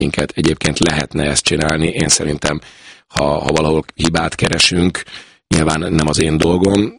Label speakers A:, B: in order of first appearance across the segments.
A: minket. Egyébként lehetne ezt csinálni. Én szerintem, ha valahol hibát keresünk, nyilván nem az én dolgom,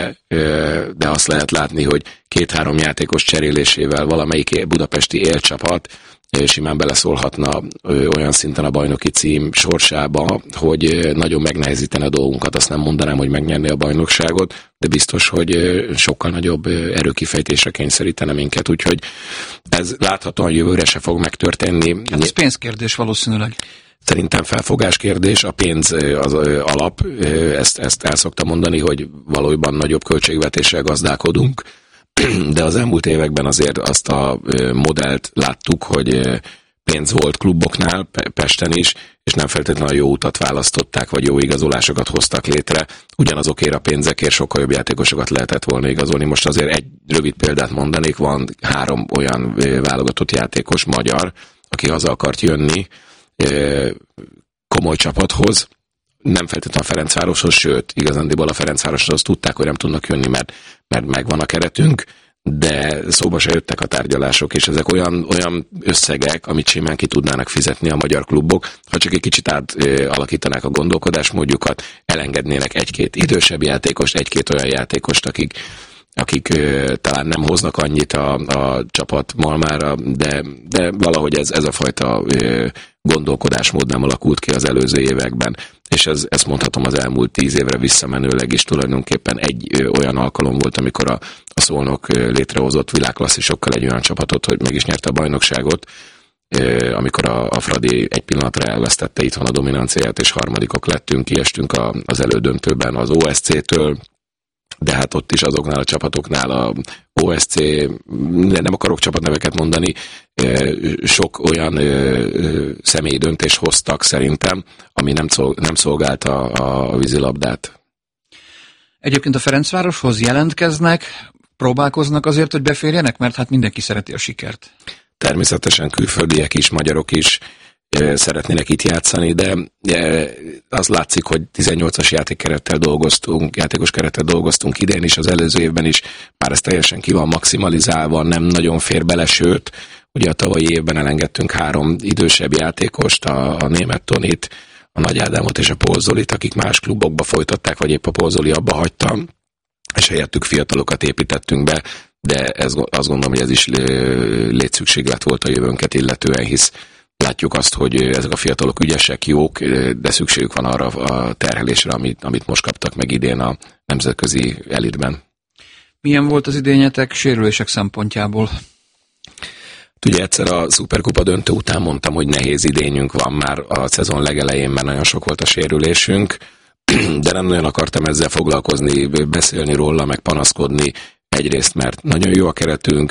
A: de azt lehet látni, hogy 2-3 játékos cserélésével valamelyik budapesti élcsapat simán beleszólhatna olyan szinten a bajnoki cím sorsába, hogy nagyon megnehezítene a dolgunkat. Azt nem mondanám, hogy megnyerni a bajnokságot, de biztos, hogy sokkal nagyobb erőkifejtésre kényszerítene minket, úgyhogy ez láthatóan jövőre se fog megtörténni.
B: Hát ez pénzkérdés valószínűleg.
A: Szerintem felfogás kérdés, a pénz az alap, ezt el szoktam mondani, hogy valójában nagyobb költségvetéssel gazdálkodunk, de az elmúlt években azért azt a modellt láttuk, hogy pénz volt kluboknál, Pesten is, és nem feltétlenül a jó utat választották, vagy jó igazolásokat hoztak létre. Ugyanazokért a pénzekért sokkal jobb játékosokat lehetett volna igazolni. Most azért egy rövid példát mondanék, van 3 olyan válogatott játékos magyar, aki haza akart jönni komoly csapathoz, nem feltétlenül a Ferencvároshoz, sőt, igazándiból a Ferencvároshoz tudták, hogy nem tudnak jönni, mert megvan a keretünk, de szóba se jöttek a tárgyalások, és ezek olyan összegek, amit simán ki tudnának fizetni a magyar klubok, ha csak egy kicsit átalakítanák a gondolkodásmódjukat, elengednének 1-2 idősebb játékost, 1-2 olyan játékost, akik talán nem hoznak annyit a csapat malmára, de valahogy ez a fajta gondolkodásmód nem alakult ki az előző években, és ezt mondhatom az elmúlt 10 évre visszamenőleg is tulajdonképpen egy olyan alkalom volt, amikor a Szolnok létrehozott világklasszisokkal egy olyan csapatot, hogy meg is nyerte a bajnokságot, amikor a Fradi egy pillanatra elvesztette itthon a dominanciáját, és harmadikok lettünk, kiestünk az elődöntőben az OSC-től, de hát ott is azoknál a csapatoknál a OSC, nem akarok csapatneveket mondani, sok olyan személyi döntést hoztak szerintem, ami nem szolgálta a vízilabdát.
B: Egyébként a Ferencvároshoz jelentkeznek, próbálkoznak azért, hogy beférjenek, mert hát mindenki szereti a sikert. Természetesen
A: külföldiek is, magyarok is szeretnének itt játszani, de az látszik, hogy 18-as játékos kerettel dolgoztunk idén is, az előző évben is, már ez teljesen ki van maximalizálva, nem nagyon fér bele, sőt, ugye a tavalyi évben elengedtünk 3 idősebb játékost, a német Tonit, a Nagy Ádámot és a Pól Zolit, akik más klubokba folytatták, vagy épp a Pól Zoli abba hagyta, és helyettük fiatalokat építettünk be, de azt gondolom, hogy ez is létszükséglet volt a jövőnket illetően, hisz látjuk azt, hogy ezek a fiatalok ügyesek, jók, de szükségük van arra a terhelésre, amit most kaptak meg idén a nemzetközi elitben.
B: Milyen volt az idényetek sérülések szempontjából?
A: Ugye egyszer a Szuperkupa döntő után mondtam, hogy nehéz idényünk van már a szezon legelején, mert nagyon sok volt a sérülésünk, de nem nagyon akartam ezzel foglalkozni, beszélni róla, meg panaszkodni. Egyrészt, mert nagyon jó a keretünk,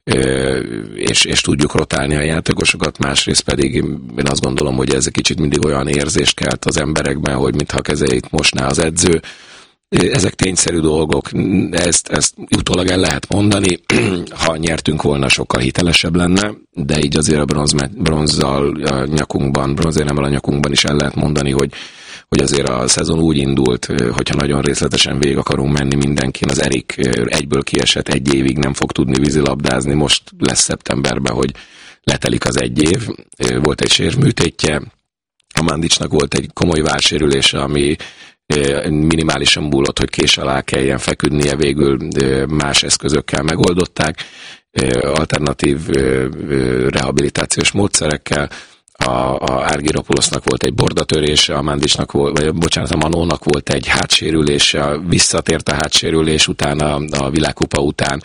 A: és tudjuk rotálni a játékosokat, másrészt pedig én azt gondolom, hogy ez egy kicsit mindig olyan érzést kelt az emberekben, hogy mintha a kezeit mosná az edző. Ezek tényszerű dolgok, ezt utólag el lehet mondani, ha nyertünk volna, sokkal hitelesebb lenne, de így azért a bronzzal a nyakunkban, bronzéremmel a nyakunkban is el lehet mondani, hogy azért a szezon úgy indult, hogyha nagyon részletesen végig akarunk menni mindenkin, az Erik egyből kiesett, 1 évig nem fog tudni vízilabdázni, most lesz szeptemberben, hogy letelik az 1 év, volt egy sérműtétje, a Mandicsnak volt egy komoly válsérülése, ami minimálisan múlott, hogy kés alá kelljen feküdnie, végül más eszközökkel megoldották, alternatív rehabilitációs módszerekkel. A Argyropoulosznak volt egy bordatörése, a Mandicsnak a Manónak volt egy hátsérülése, visszatért a hátsérülés után, a világkupa után.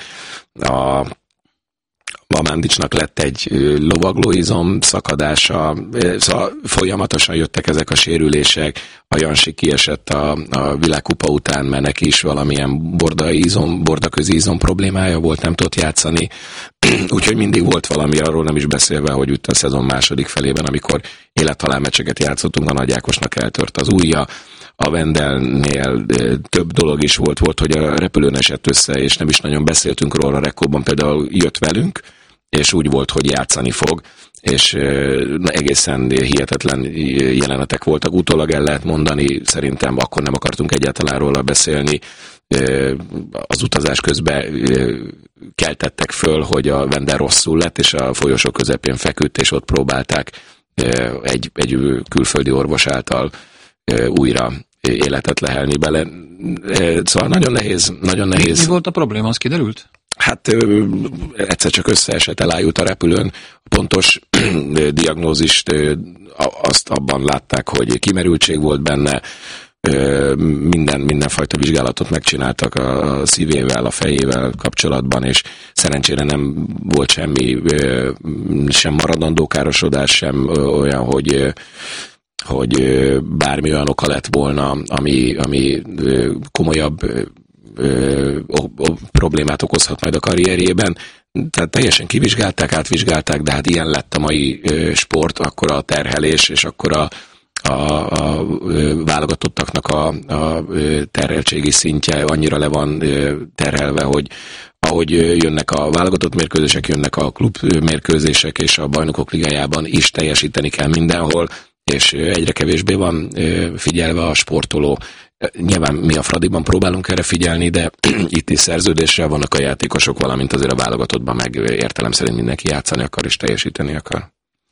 A: A Mandicsnak lett egy lovaglóizom szakadása, szóval folyamatosan jöttek ezek a sérülések, a Jansi kiesett a világkupa után, mert neki is valamilyen bordaközi izom problémája volt, nem tudott játszani, úgyhogy mindig volt valami, arról nem is beszélve, hogy itt a szezon második felében, amikor élethalál meccseket játszottunk, a Nagy Ákosnak eltört az ujja, a Wendelnél több dolog is volt, hogy a repülőn esett össze, és nem is nagyon beszéltünk róla a Rekóban, például jött velünk, és úgy volt, hogy játszani fog, és egészen hihetetlen jelenetek voltak. Utólag el lehet mondani, szerintem akkor nem akartunk egyáltalán róla beszélni. Az utazás közben keltettek föl, hogy a Wendel rosszul lett, és a folyosó közepén feküdt, és ott próbálták egy külföldi orvos által újra életet lehelni bele. Szóval nagyon nehéz.
B: Mi volt a probléma, az kiderült?
A: Hát egyszer csak összeesett, elájult a repülőn. A pontos diagnózist azt abban látták, hogy kimerültség volt benne, mindenfajta vizsgálatot megcsináltak a szívével, a fejével kapcsolatban, és szerencsére nem volt semmi, sem maradandó károsodás, sem olyan, hogy bármi olyan oka lett volna, ami komolyabb problémát okozhat majd a karrierjében. Tehát teljesen kivizsgálták, átvizsgálták, de hát ilyen lett a mai sport, akkor a terhelés, és akkor a válogatottaknak a terheltségi szintje annyira le van terhelve, hogy ahogy jönnek a válogatott mérkőzések, jönnek a klub mérkőzések, és a Bajnokok Ligájában is teljesíteni kell mindenhol, és egyre kevésbé van figyelve a sportoló. Nyilván mi a Fradiban próbálunk erre figyelni, de itt is szerződésre vannak a játékosok, valamint azért a válogatottban meg értelem szerint mindenki játszani akar és teljesíteni akar.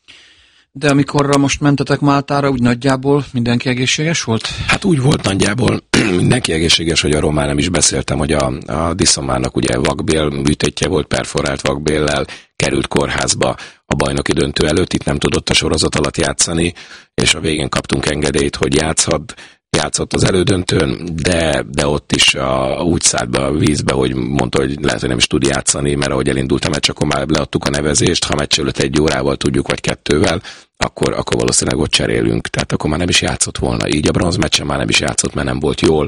B: De amikorra most mentetek Máltára, úgy nagyjából mindenki egészséges volt? Hát
A: úgy volt nagyjából mindenki egészséges, hogy arról már nem is beszéltem, hogy a Diszomának ugye vakbél műtétje volt, perforált vakbéllel, került kórházba a bajnoki döntő előtt, itt nem tudott a sorozat alatt játszani, és a végén kaptunk engedélyt, hogy játszott az elődöntőn, de ott is úgy szállt be a vízbe, hogy mondta, hogy lehet, hogy nem is tud játszani, mert ahogy elindult a meccs, akkor már leadtuk a nevezést, ha meccs előtt 1 órával tudjuk, vagy 2-vel, akkor valószínűleg ott cserélünk, tehát akkor már nem is játszott volna. Így a bronzmeccsen már nem is játszott, mert nem volt jól.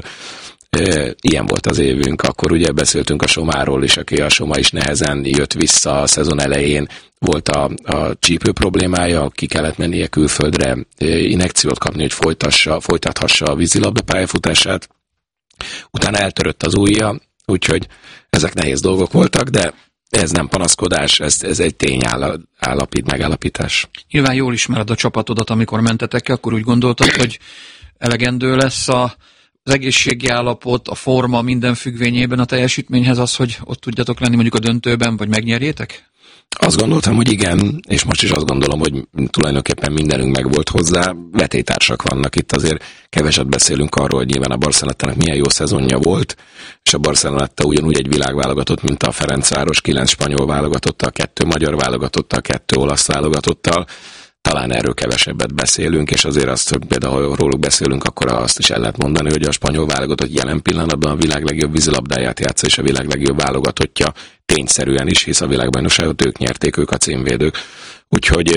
A: Ilyen volt az évünk. Akkor ugye beszéltünk a Somáról is, aki a Soma is nehezen jött vissza a szezon elején. Volt a csípő problémája, ki kellett mennie külföldre, injekciót kapni, hogy folytathassa a vízilabda pályafutását. Utána eltörött az ujja, úgyhogy ezek nehéz dolgok voltak, de ez nem panaszkodás, ez egy megállapítás.
B: Nyilván jól ismered a csapatodat, amikor mentetek ki, akkor úgy gondoltad, hogy elegendő lesz az egészségi állapot, a forma minden függvényében a teljesítményhez az, hogy ott tudjatok lenni mondjuk a döntőben, vagy megnyerjétek?
A: Azt gondoltam, hogy igen, és most is azt gondolom, hogy tulajdonképpen mindenünk meg volt hozzá. Vetélytársak vannak itt, azért keveset beszélünk arról, hogy nyilván a Barcelonettának milyen jó szezonja volt, és a Barcelonetta ugyanúgy egy világválogatott, mint a Ferencváros, 9 spanyol válogatottal, 2 magyar válogatottal, 2 olasz válogatottal. Talán erről kevesebbet beszélünk, és azért azt, hogy például ha róluk beszélünk, akkor azt is el lehet mondani, hogy a spanyol válogatott jelen pillanatban a világ legjobb vízilabdáját játsza, és a világ legjobb válogatottja tényszerűen is, hisz a világbajnokságot ők nyerték, ők a címvédők. Úgyhogy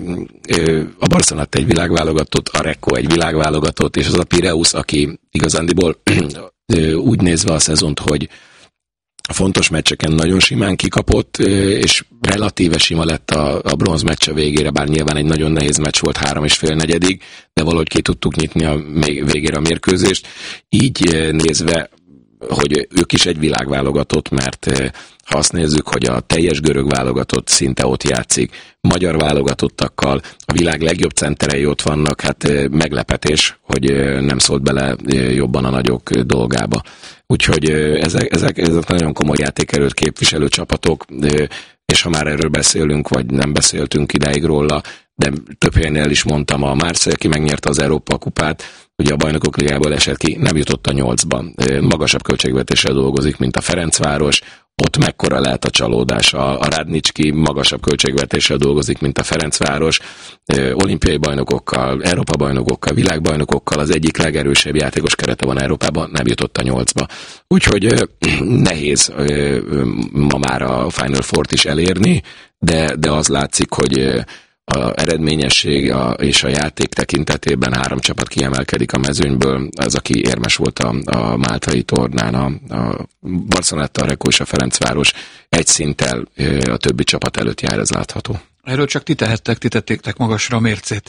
A: a Barceloneta egy világválogatott, a Recco egy világválogatott, és az a Pireus, aki igazándiból úgy nézve a szezont, hogy a fontos meccseken nagyon simán kikapott, és relatíve sima lett a bronz meccse végére, bár nyilván egy nagyon nehéz meccs volt 3,5 negyedig, de valahogy ki tudtuk nyitni a végére a mérkőzést. Így nézve, hogy ők is egy világválogatott, mert ha azt nézzük, hogy a teljes görög válogatott szinte ott játszik, magyar válogatottakkal, a világ legjobb centerei ott vannak, hát meglepetés, hogy nem szólt bele jobban a nagyok dolgába. Úgyhogy ezek nagyon komoly játékerőt képviselő csapatok, és ha már erről beszélünk, vagy nem beszéltünk idáig róla, de több helyen el is mondtam, a Marseille, aki megnyerte az Európa kupát, ugye a Bajnokok Ligájából esett ki, nem jutott a 8-ba. Magasabb költségvetéssel dolgozik, mint a Ferencváros, ott mekkora lehet a csalódás. A Radnicski magasabb költségvetéssel dolgozik, mint a Ferencváros, olimpiai bajnokokkal, Európa bajnokokkal, világbajnokokkal, az egyik legerősebb játékos kerete van Európában, nem jutott a 8-ba. Úgyhogy nehéz ma már a Final Four-t is elérni, de az látszik, hogy a eredményesség és a játék tekintetében 3 csapat kiemelkedik a mezőnyből. Az, aki érmes volt a máltai tornán, a Barceloneta, a Recco és a Ferencváros egy szinttel a többi csapat előtt jár, ez látható.
B: Erről csak ti tettétek magasra a mércét.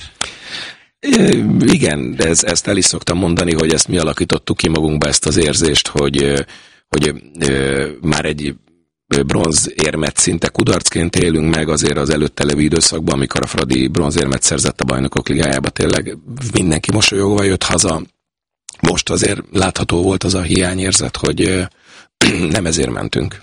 A: Igen, de ezt el is szoktam mondani, hogy ezt mi alakítottuk ki magunkba, ezt az érzést, hogy már egy bronzérmet szinte kudarcként élünk meg azért az előtte levő időszakban, amikor a Fradi bronzérmet szerzett a Bajnokok Ligájába, tényleg mindenki mosolyogva jött haza. Most azért látható volt az a hiányérzet, hogy nem ezért mentünk.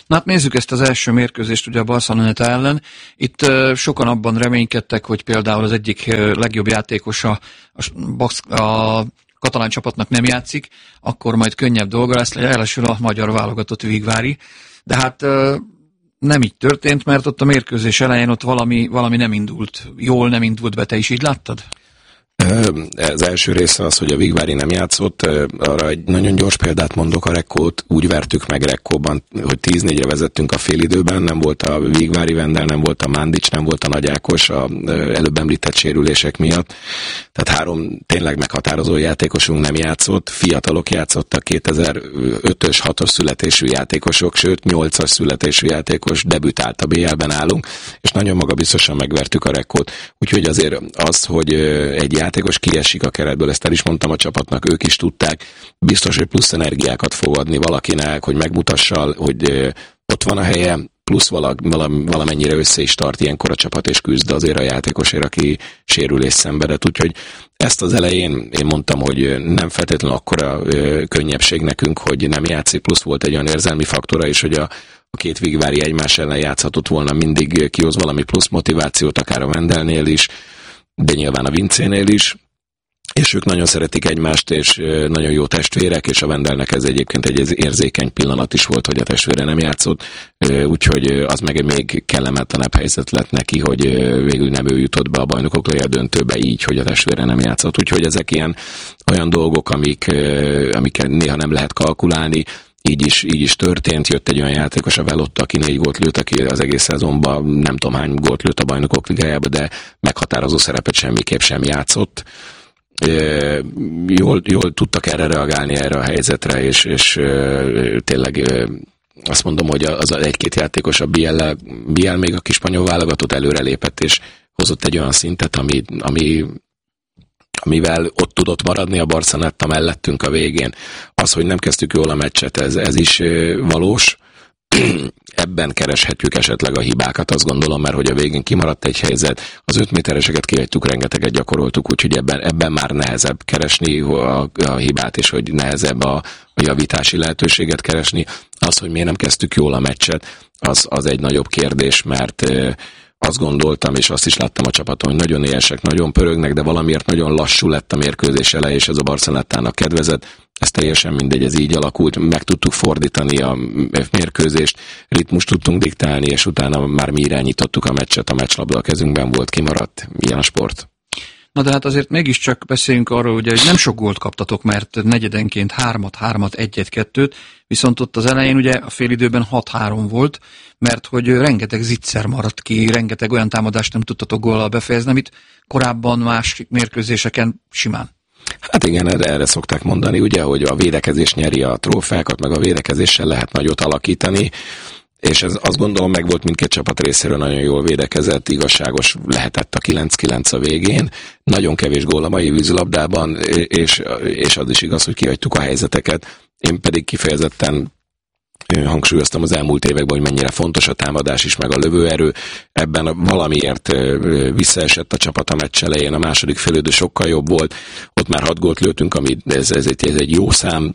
B: Na hát nézzük ezt az első mérkőzést ugye a Barceloneta ellen. Itt sokan abban reménykedtek, hogy például az egyik legjobb játékos a katalán csapatnak nem játszik, akkor majd könnyebb dolga lesz, elesül a magyar válogatott Vigvári. De hát nem így történt, mert ott a mérkőzés elején ott valami nem indult, jól nem indult be, te is így láttad?
A: Az első része az, hogy a Vigvári nem játszott, arra egy nagyon gyors példát mondok, a Rekkót úgy vertük meg Rekkóban, hogy 10-4-re vezettünk a félidőben, nem volt a Vigvári Vendel, nem volt a Mandic, nem volt a Nagy Ákos a előbb említett sérülések miatt, tehát 3 tényleg meghatározó játékosunk nem játszott, fiatalok játszottak, 2005-ös, 6-os születésű játékosok, sőt 8-as születésű játékos debütált a BL-ben állunk, és nagyon magabiztosan megvertük a Rekkót, úgyhogy azért az, hogy egy játékos kiesik a keretből, ezt el is mondtam a csapatnak, ők is tudták, biztos, hogy plusz energiákat fog adni valakinek, hogy megmutassa, hogy ott van a helye, plusz valamennyire össze is tart ilyenkor a csapat, és küzd azért a játékosért, aki sérülés szenvedett. Úgyhogy ezt az elején én mondtam, hogy nem feltétlenül akkora könnyebbség nekünk, hogy nem játszik, plusz volt egy olyan érzelmi faktora is, hogy a két Vigvári egymás ellen játszhatott volna, mindig kihoz valami plusz motivációt, akár a Vendelnél is, de nyilván a Vincénél is, és ők nagyon szeretik egymást, és nagyon jó testvérek, és a Vendelnek ez egyébként egy érzékeny pillanat is volt, hogy a testvére nem játszott, úgyhogy az meg még kellemetlenebb helyzet lett neki, hogy végül nem ő jutott be a Bajnokok Ligája döntőbe így, hogy a testvére nem játszott. Úgyhogy ezek olyan dolgok, amiket néha nem lehet kalkulálni. Így is történt, jött egy olyan játékos a Velotta, aki 4 gólt lőtt, aki az egész szezonban nem tudom hány gólt lőtt a Bajnokok Ligájába, de meghatározó szerepet semmiképp sem játszott. Jól tudtak erre reagálni, erre a helyzetre, és tényleg azt mondom, hogy az egy-két játékos a BL még a kis spanyol válogatott előrelépett, és hozott egy olyan szintet, amivel ott tudott maradni a Barceloneta mellettünk a végén. Az, hogy nem kezdtük jól a meccset, ez is valós. Ebben kereshetjük esetleg a hibákat, azt gondolom, mert hogy a végén kimaradt egy helyzet, az 5 métereseket kihagytuk, rengeteget gyakoroltuk, úgyhogy ebben már nehezebb keresni a hibát, és hogy nehezebb a javítási lehetőséget keresni. Az, hogy miért nem kezdtük jól a meccset, az egy nagyobb kérdés, mert azt gondoltam, és azt is láttam a csapaton, hogy nagyon éhesek, nagyon pörögnek, de valamiért nagyon lassú lett a mérkőzés eleje, és ez a Barcelonának kedvezett. Ez teljesen mindegy, ez így alakult, meg tudtuk fordítani a mérkőzést, ritmust tudtunk diktálni, és utána már mi irányítottuk a meccset, a meccslabda a kezünkben volt, kimaradt, ilyen a sport.
B: Na de hát azért mégiscsak beszéljünk arról, ugye, hogy nem sok gólt kaptatok, mert negyedenként 3-at, 1-1-2-t, viszont ott az elején ugye a félidőben 6-3 volt, mert hogy rengeteg zicser maradt ki, rengeteg olyan támadást nem tudtatok góllal befejezni, amit korábban más mérkőzéseken simán.
A: Hát igen, erre szokták mondani, ugye, hogy a védekezés nyeri a trófeákat, meg a védekezéssel lehet nagyot alakítani, és ez azt gondolom meg volt mindkét csapat részéről, nagyon jól védekezett, igazságos lehetett a 9-9 a végén, nagyon kevés gól a mai vízilabdában, és az is igaz, hogy kihagytuk a helyzeteket. Én pedig kifejezetten hangsúlyoztam az elmúlt években, hogy mennyire fontos a támadás is, meg a lövőerő. Ebben valamiért visszaesett a csapat a meccs elején, a második félidő sokkal jobb volt, ott már 6 gólt lőttünk, ami ez egy jó szám.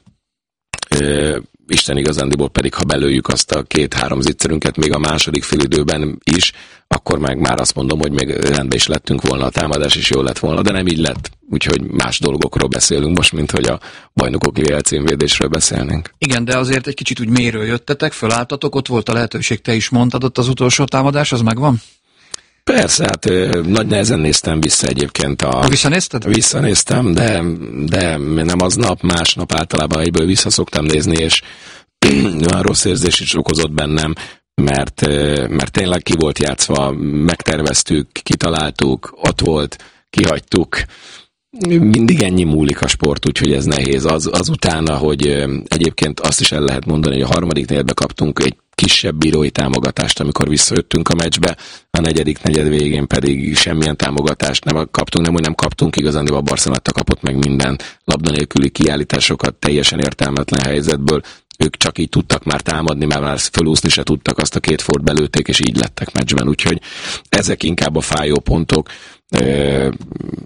A: Isten igazándiból pedig, ha belőjük azt a 2-3 zicserünket még a második félidőben is, akkor meg már azt mondom, hogy még rendben is lettünk volna, a támadás is jól lett volna, de nem így lett. Úgyhogy más dolgokról beszélünk most, mint hogy a Bajnokok Ligája címvédésről beszélnénk.
B: Igen, de azért egy kicsit úgy mélyről jöttetek, fölálltatok, ott volt a lehetőség, te is mondtad, ott az utolsó támadás, az megvan?
A: Persze, hát nagy nehezen néztem vissza egyébként.
B: Visszanézted?
A: Visszanéztem, de nem aznap, másnap általában egyből vissza szoktam nézni, és olyan rossz érzés is okozott bennem, mert tényleg ki volt játszva, megterveztük, kitaláltuk, ott volt, kihagytuk. Mindig ennyi múlik a sport, úgyhogy ez nehéz. Azutána, hogy egyébként azt is el lehet mondani, hogy a harmadik negyedbe kaptunk egy kisebb bírói támogatást, amikor visszajöttünk a meccsbe, a negyedik negyed végén pedig semmilyen támogatást nem kaptunk, nem kaptunk, igazán, a Barceloneta kapott meg minden labda nélküli kiállításokat teljesen értelmetlen helyzetből. Ők csak így tudtak már támadni, már fölúszni se tudtak, azt a 2 fort belőtték, és így lettek meccsben. Úgyhogy ezek inkább a fájó pontok.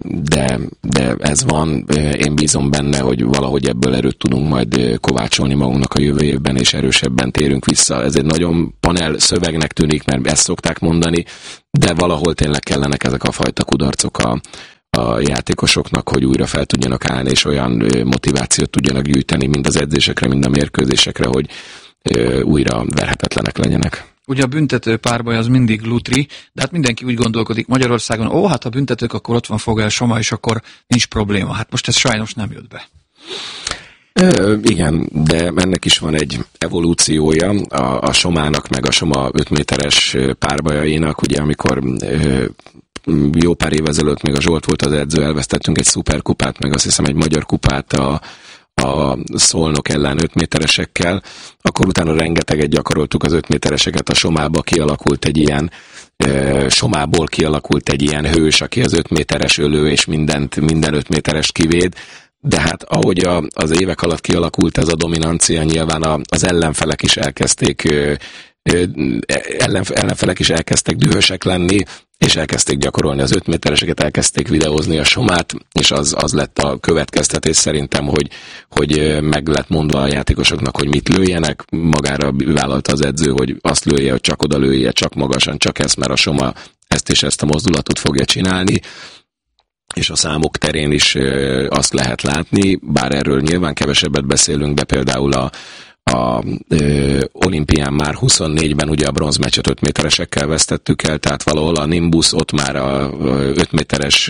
A: de ez van. Én bízom benne, hogy valahogy ebből erőt tudunk majd kovácsolni magunknak a jövő évben, és erősebben térünk vissza. Ez egy nagyon panel szövegnek tűnik, mert ezt szokták mondani, de valahol tényleg kellenek ezek a fajta kudarcok a játékosoknak, hogy újra fel tudjanak állni, és olyan motivációt tudjanak gyűjteni, mind az edzésekre, mind a mérkőzésekre, hogy újra verhetetlenek legyenek.
B: Ugye a büntető párbaj az mindig lutri, de hát mindenki úgy gondolkodik Magyarországon, hát a büntetők, akkor ott van Fogel Soma, és akkor nincs probléma. Hát most ez sajnos nem jött be.
A: Igen, de ennek is van egy evolúciója a Somának, meg a Soma 5 méteres párbajainak, ugye amikor jó pár év ezelőtt még a Zsolt volt az edző, elvesztettünk egy szuperkupát, meg azt hiszem egy magyar kupát a Szolnok ellen 5 méteresekkel, akkor utána rengeteget gyakoroltuk az 5 métereseket a Somába, kialakult egy ilyen Somából kialakult egy ilyen hős, aki az 5 méteres ölő, és minden 5 méterest kivéd, de hát ahogy az évek alatt kialakult ez a dominancia, nyilván az ellenfelek is elkezdtek dühösek lenni, és elkezdték gyakorolni az 5 métereseket, elkezdték videózni a Somát, és az lett a következtetés szerintem, hogy meg lett mondva a játékosoknak, hogy mit lőjenek. Magára vállalta az edző, hogy azt lője, hogy csak oda lője, csak magasan, csak ezt, mert a Soma ezt és ezt a mozdulatot fogja csinálni, és a számok terén is azt lehet látni, bár erről nyilván kevesebbet beszélünk, de például a olimpián már 24-ben ugye a bronzmeccset 5 méteresekkel vesztettük el, tehát valahol a Nimbus ott már a 5 méteres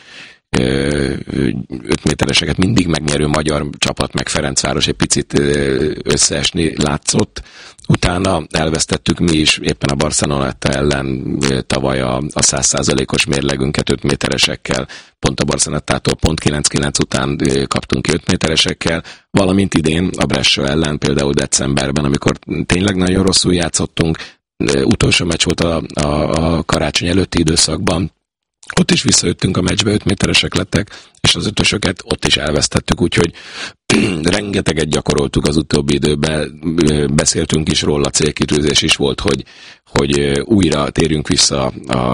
A: 5 métereseket mindig megnyerő magyar csapat, meg Ferencváros egy picit összeesni látszott. Utána elvesztettük mi is éppen a Barceloneta ellen tavaly a 100%-os mérlegünket 5 méteresekkel, pont a Barcelonetától pont 9-9 után kaptunk ki 5 méteresekkel, valamint idén a Brescia ellen például decemberben, amikor tényleg nagyon rosszul játszottunk, utolsó meccs volt a karácsony előtti időszakban, ott is visszajöttünk a meccsbe, 5 méteresek lettek, és az ötösöket ott is elvesztettük, úgyhogy rengeteget gyakoroltuk az utóbbi időben, beszéltünk is róla, célkitűzés is volt, hogy újra térjünk vissza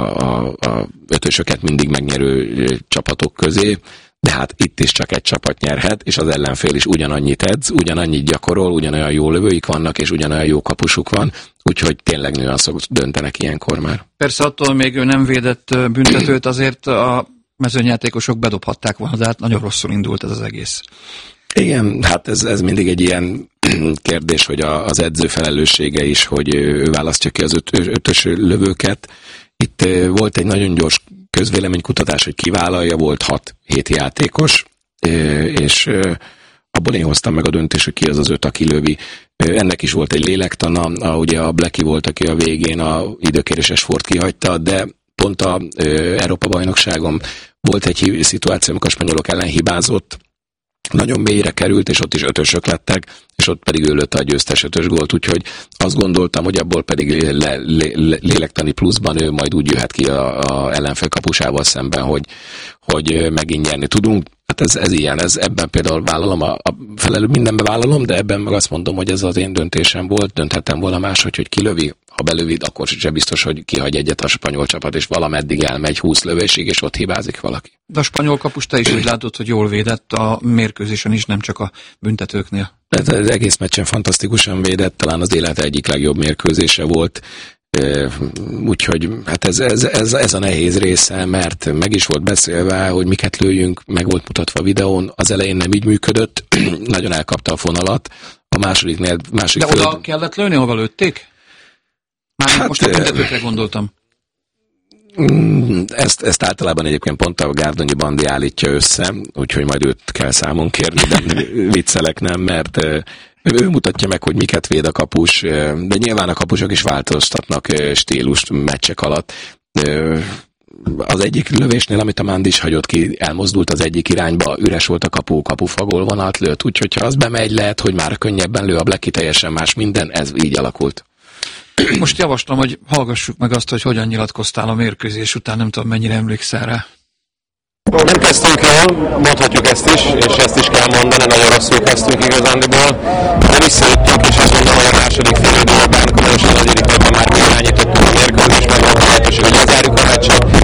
A: a ötösöket mindig megnyerő csapatok közé, de hát itt is csak egy csapat nyerhet, és az ellenfél is ugyanannyit edz, ugyanannyit gyakorol, ugyanolyan jó lövőik vannak, és ugyanolyan jó kapusuk van, úgyhogy tényleg nüanszok döntenek ilyenkor már.
B: Persze attól még ő nem védett büntetőt, azért a mezőnyjátékosok bedobhatták volna, de hát nagyon rosszul indult ez az egész.
A: Igen, hát ez mindig egy ilyen kérdés, hogy az edző felelőssége is, hogy ő választja ki az ötös lövőket. Itt volt egy nagyon gyors közvéleménykutatás, hogy kivállalja, volt 6-7 játékos, és abból én hoztam meg a döntést, hogy ki az az 5, aki lövi. Ennek is volt egy lélektana, ugye a Blackie volt, aki a végén a időkéréses fort kihagyta, de pont a Európa-bajnokságon volt egy szituáció, amikor a spanyolok ellen hibázott, nagyon mélyre került, és ott is ötösök lettek, és ott pedig ő lőtte a győztes 5-ös gólt, úgyhogy azt gondoltam, hogy abból pedig lélektani pluszban ő majd úgy jöhet ki a ellenfél kapusával szemben, hogy megint nyerni tudunk. Hát ez ilyen, ebben például vállalom, mindenben vállalom, de ebben meg azt mondom, hogy ez az én döntésem volt, dönthettem volna máshogy, hogy kilövi, ha belövi, akkor sem biztos, hogy kihagy egyet a spanyol csapat, és valameddig elmegy 20 lövésig, és ott hibázik valaki.
B: De a spanyol kapus te is úgy látod, hogy jól védett a mérkőzésen is, nem csak a büntetőknél.
A: Ez egész meccsen fantasztikusan védett, talán az élete egyik legjobb mérkőzése volt, úgyhogy hát ez a nehéz része, mert meg is volt beszélve, hogy miket lőjünk, meg volt mutatva a videón, az elején nem így működött, nagyon elkapta a fonalat, a második
B: De oda kellett lőni, ahova lőtték? Most a büntetőkre gondoltam.
A: Ezt általában egyébként pont a Gárdonyi Bandi állítja össze, úgyhogy majd őt kell számon kérni, de viccelek nem, mert ő mutatja meg, hogy miket véd a kapus, de nyilván a kapusok is változtatnak stílust meccsek alatt. Az egyik lövésnél, amit a Mandis hagyott ki, elmozdult az egyik irányba, üres volt a kapufagol vonalt lőtt, úgyhogy ha az bemegy, lehet, hogy már könnyebben lő a Blackie, teljesen más minden, ez így alakult.
B: Most javaslom, hogy hallgassuk meg azt, hogy hogyan nyilatkoztál a mérkőzés után, nem tudom, mennyire emlékszel rá.
C: Nem kezdtünk jól, mondhatjuk ezt is, és ezt is kell mondani, nagyon rosszul kezdtünk igazándiból, de visszajöttünk, és azt mondom, hogy a második fél időben, komolyosan a negyedik félben már mi irányítottunk a mérkőzést, meg volt lehetőség, hogy lezárjuk a meccset,